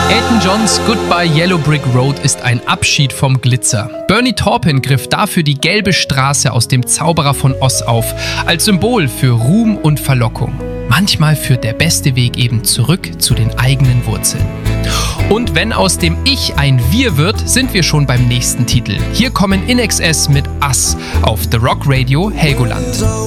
Elton Johns Goodbye Yellow Brick Road ist ein Abschied vom Glitzer. Bernie Taupin griff dafür die gelbe Straße aus dem Zauberer von Oz auf, als Symbol für Ruhm und Verlockung. Manchmal führt der beste Weg eben zurück zu den eigenen Wurzeln. Und wenn aus dem Ich ein Wir wird, sind wir schon beim nächsten Titel. Hier kommen INXS mit Us auf The Rock Radio Helgoland.